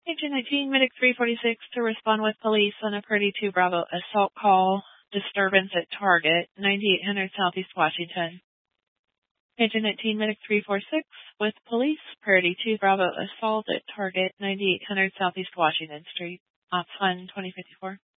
Agent 19, Medic 346 to respond with police on a Purdy 2 Bravo assault call. Disturbance at target, 9800 Southeast Washington. Agent 19, Medic 346 with police, Purdy 2 Bravo assault at target, 9800 Southeast Washington Street. Ops 1 2054.